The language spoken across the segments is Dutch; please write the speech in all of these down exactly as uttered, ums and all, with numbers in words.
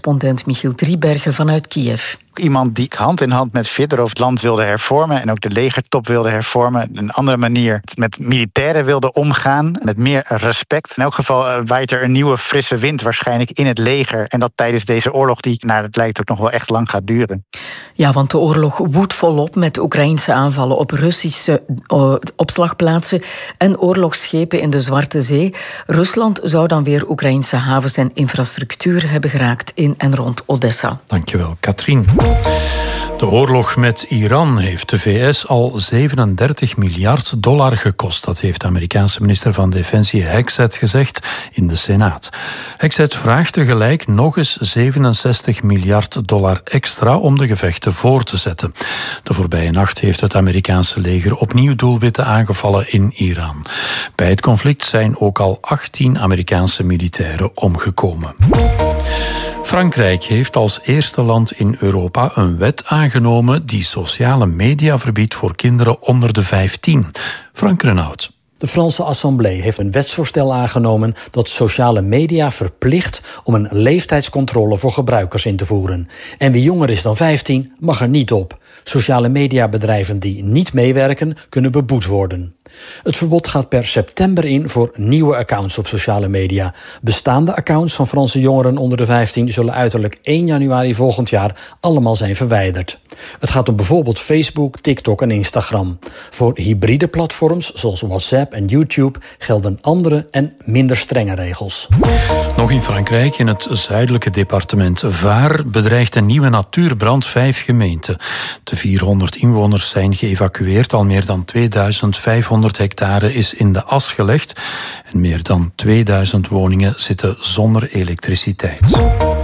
correspondent Michiel Driebergen vanuit Kiev. Iemand die hand in hand met Fedorov het land wilde hervormen en ook de legertop wilde hervormen. Een andere manier met militairen wilde omgaan, met meer respect. In elk geval uh, waait er een nieuwe frisse wind waarschijnlijk in het leger. En dat tijdens deze oorlog die, naar het lijkt, ook nog wel echt lang gaat duren. Ja, want de oorlog woedt volop met Oekraïnse aanvallen op Russische uh, opslagplaatsen en oorlogsschepen in de Zwarte Zee. Rusland zou dan weer Oekraïnse havens en infrastructuur hebben geraakt in en rond Odessa. Dankjewel, Katrien. De oorlog met Iran heeft de V S al zevenendertig miljard dollar gekost. Dat heeft de Amerikaanse minister van Defensie Hegseth gezegd in de Senaat. Hegseth vraagt tegelijk nog eens zevenenzestig miljard dollar extra om de gevechten voor te zetten. De voorbije nacht heeft het Amerikaanse leger opnieuw doelwitten aangevallen in Iran. Bij het conflict zijn ook al achttien Amerikaanse militairen omgekomen. Frankrijk heeft als eerste land in Europa een wet aangenomen die sociale media verbiedt voor kinderen onder de vijftien. Frank Renaud. De Franse Assemblée heeft een wetsvoorstel aangenomen dat sociale media verplicht om een leeftijdscontrole voor gebruikers in te voeren. En wie jonger is dan vijftien mag er niet op. Sociale mediabedrijven die niet meewerken kunnen beboet worden. Het verbod gaat per september in voor nieuwe accounts op sociale media. Bestaande accounts van Franse jongeren onder de vijftien zullen uiterlijk één januari volgend jaar allemaal zijn verwijderd. Het gaat om bijvoorbeeld Facebook, TikTok en Instagram. Voor hybride platforms zoals WhatsApp en YouTube gelden andere en minder strenge regels. Nog in Frankrijk, in het zuidelijke departement Var, bedreigt een nieuwe natuurbrand vijf gemeenten. De vierhonderd inwoners zijn geëvacueerd, al meer dan tweeduizend vijfhonderd hectare is in de as gelegd en meer dan tweeduizend woningen zitten zonder elektriciteit.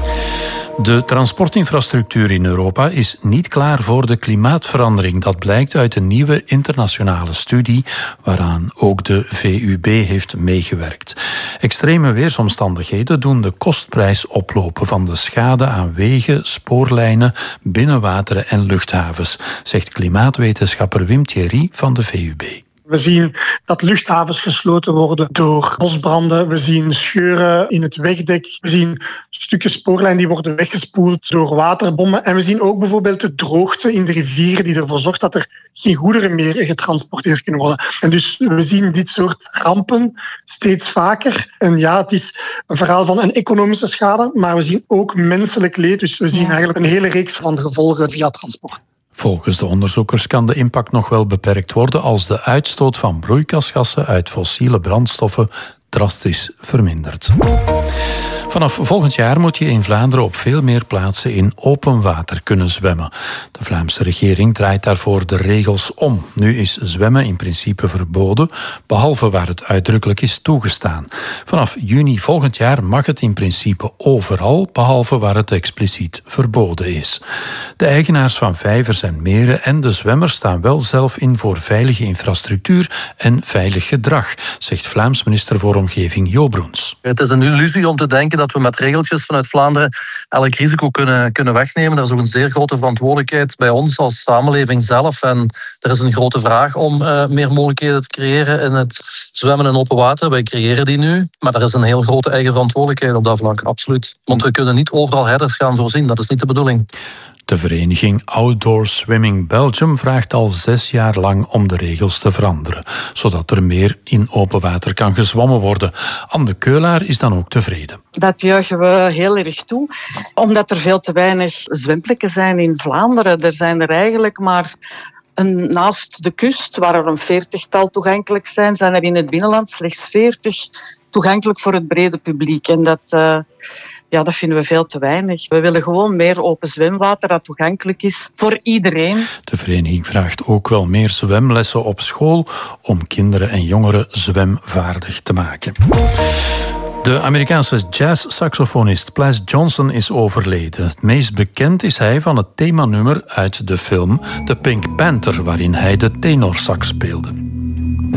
De transportinfrastructuur in Europa is niet klaar voor de klimaatverandering. Dat blijkt uit een nieuwe internationale studie waaraan ook de V U B heeft meegewerkt. Extreme weersomstandigheden doen de kostprijs oplopen van de schade aan wegen, spoorlijnen, binnenwateren en luchthavens, zegt klimaatwetenschapper Wim Thierry van de V U B. We zien dat luchthavens gesloten worden door bosbranden. We zien scheuren in het wegdek. We zien stukken spoorlijn die worden weggespoeld door waterbommen. En we zien ook bijvoorbeeld de droogte in de rivieren die ervoor zorgt dat er geen goederen meer getransporteerd kunnen worden. En dus we zien dit soort rampen steeds vaker. En ja, het is een verhaal van een economische schade, maar we zien ook menselijk leed. Dus we zien ja. eigenlijk een hele reeks van gevolgen via transport. Volgens de onderzoekers kan de impact nog wel beperkt worden als de uitstoot van broeikasgassen uit fossiele brandstoffen drastisch vermindert. Vanaf volgend jaar moet je in Vlaanderen op veel meer plaatsen in open water kunnen zwemmen. De Vlaamse regering draait daarvoor de regels om. Nu is zwemmen in principe verboden, behalve waar het uitdrukkelijk is toegestaan. Vanaf juni volgend jaar mag het in principe overal, behalve waar het expliciet verboden is. De eigenaars van vijvers en meren en de zwemmers staan wel zelf in voor veilige infrastructuur en veilig gedrag, zegt Vlaams minister voor Omgeving Jo Broens. Het is een illusie om te denken dat we met regeltjes vanuit Vlaanderen elk risico kunnen, kunnen wegnemen. Er is ook een zeer grote verantwoordelijkheid bij ons als samenleving zelf. En er is een grote vraag om uh, meer mogelijkheden te creëren in het zwemmen in open water. Wij creëren die nu, maar er is een heel grote eigen verantwoordelijkheid op dat vlak, absoluut. Want we kunnen niet overal herders gaan voorzien, dat is niet de bedoeling. De vereniging Outdoor Swimming Belgium vraagt al zes jaar lang om de regels te veranderen, zodat er meer in open water kan gezwommen worden. Anne Keulaar is dan ook tevreden. Dat juichen we heel erg toe, omdat er veel te weinig zwemplekken zijn in Vlaanderen. Er zijn er eigenlijk maar een, naast de kust, waar er een veertigtal toegankelijk zijn, zijn er in het binnenland slechts veertig toegankelijk voor het brede publiek. En dat... Uh, Ja, dat vinden we veel te weinig. We willen gewoon meer open zwemwater dat toegankelijk is voor iedereen. De vereniging vraagt ook wel meer zwemlessen op school om kinderen en jongeren zwemvaardig te maken. De Amerikaanse jazz-saxofonist Plas Johnson is overleden. Het meest bekend is hij van het themanummer uit de film The Pink Panther, waarin hij de tenorsax speelde.